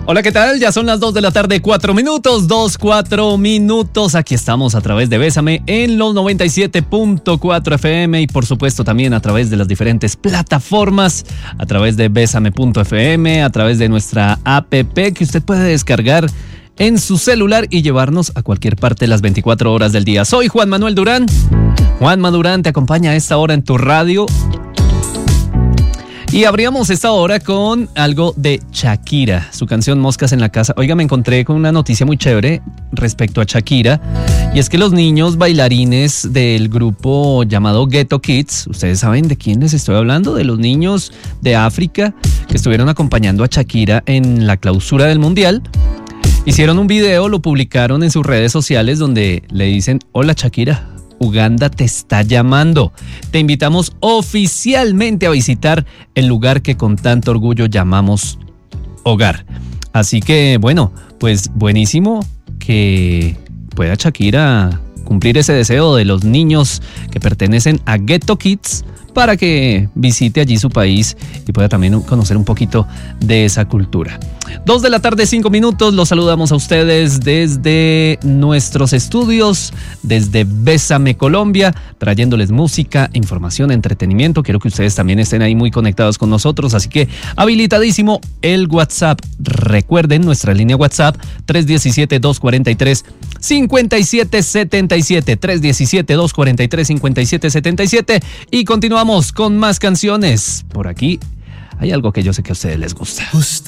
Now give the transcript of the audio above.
Hola, ¿qué tal? Ya son las 2 de la tarde, 4 minutos. Aquí estamos a través de Bésame en los 97.4 FM y por supuesto también a través de las diferentes plataformas, a través de Bésame.fm, a través de nuestra app que usted puede descargar en su celular y llevarnos a cualquier parte de las 24 horas del día. Soy Juan Manuel Durán. Juanma Durán te acompaña a esta hora en tu radio. Y abríamos esta hora con algo de Shakira, su canción Moscas en la Casa. Oiga, me encontré con una noticia muy chévere respecto a Shakira, y es que los niños bailarines del grupo llamado Ghetto Kids, ustedes saben de quién les estoy hablando, de los niños de África que estuvieron acompañando a Shakira en la clausura del Mundial. Hicieron un video, lo publicaron en sus redes sociales donde le dicen: hola Shakira, Uganda te está llamando. Te invitamos oficialmente a visitar el lugar que con tanto orgullo llamamos hogar. Así que bueno, pues buenísimo que pueda Shakira cumplir ese deseo de los niños que pertenecen a Ghetto Kids para que visite allí su país y pueda también conocer un poquito de esa cultura. 2 de la tarde, 5 minutos. Los saludamos a ustedes desde nuestros estudios, desde Bésame Colombia, trayéndoles música, información, entretenimiento. Quiero que ustedes también estén ahí muy conectados con nosotros, así que habilitadísimo el WhatsApp. Recuerden nuestra línea WhatsApp 317-243-5777, 317-243-5777, y continuamos con más canciones. Por aquí hay algo que yo sé que a ustedes les gusta.